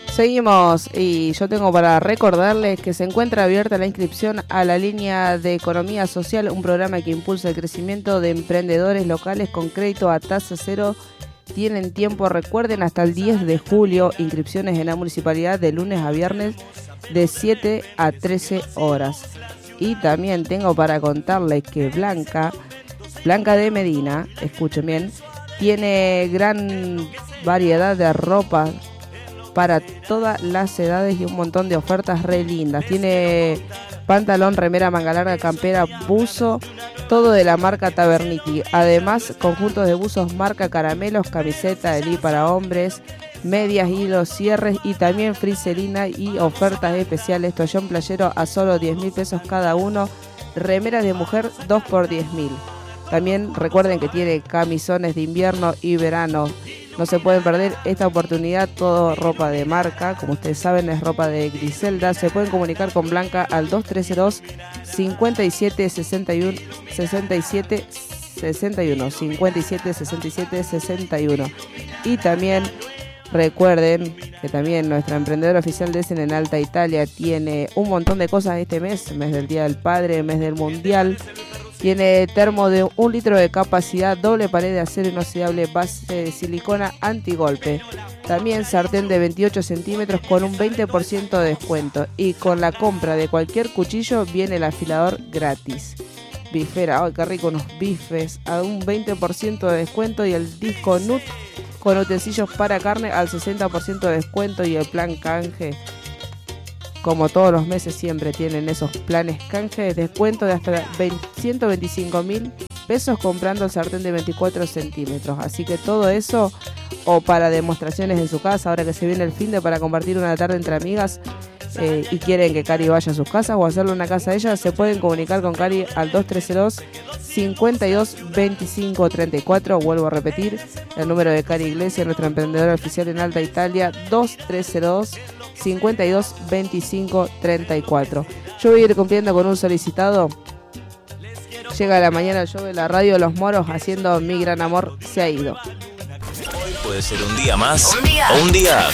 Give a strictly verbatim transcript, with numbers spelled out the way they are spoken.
Seguimos y yo tengo para recordarles que se encuentra abierta la inscripción a la línea de economía social, un programa que impulsa el crecimiento de emprendedores locales con crédito a tasa cero. Tienen tiempo, recuerden, hasta el diez de julio, inscripciones en la municipalidad de lunes a viernes de siete a trece horas. Y también tengo para contarles que Blanca, Blanca de Medina, escuchen bien, tiene gran variedad de ropa para todas las edades y un montón de ofertas re lindas. Tiene pantalón, remera, manga larga, campera, buzo, todo de la marca Taverniti. Además, conjuntos de buzos marca Caramelos, camiseta de Lee para hombres, medias, hilos, cierres y también friselina y ofertas especiales. Toallón playero a solo diez mil pesos cada uno. Remeras de mujer dos por diez mil. También recuerden que tiene camisones de invierno y verano. No se pueden perder esta oportunidad, todo ropa de marca, como ustedes saben es ropa de Griselda. Se pueden comunicar con Blanca al dos tres cero dos, cinco siete seis uno, sesenta y siete sesenta y uno, cincuenta y siete sesenta y siete sesenta y uno. Y también recuerden que también nuestra emprendedora oficial de Essen en Alta Italia tiene un montón de cosas este mes, mes del Día del Padre, mes del Mundial. Tiene termo de un litro de capacidad, doble pared de acero inoxidable, base de silicona antigolpe. También sartén de veintiocho centímetros con un veinte por ciento de descuento. Y con la compra de cualquier cuchillo viene el afilador gratis. Bifera, ¡ay, qué rico! Unos bifes a un veinte por ciento de descuento. Y el disco Nut con utensilios para carne al sesenta por ciento de descuento. Y el plan canje, como todos los meses siempre tienen esos planes canje de descuento de hasta ciento veinticinco mil pesos comprando el sartén de veinticuatro centímetros. Así que todo eso, o para demostraciones en su casa, ahora que se viene el fin de para compartir una tarde entre amigas eh, y quieren que Cari vaya a sus casas o hacerle una casa a ella, se pueden comunicar con Cari al dos tres cero dos, cincuenta y dos, veinticinco, treinta y cuatro. Vuelvo a repetir el número de Cari Iglesias, nuestra emprendedora oficial en Alta Italia, dos tres cero dos, cincuenta y dos, veinticinco, treinta y cuatro. Yo voy a ir cumpliendo con un solicitado. Llega la mañana el show de la radio Los Moros haciendo Mi Gran Amor Se Ha Ido. Hoy puede ser un día más, un día, o un día